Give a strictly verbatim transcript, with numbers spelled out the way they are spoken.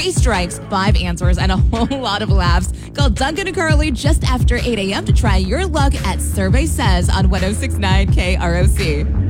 three strikes, five answers, and a whole lot of laughs. Call Duncan and Carly just after eight a.m. to try your luck at Survey Says on one oh six point nine K R O C.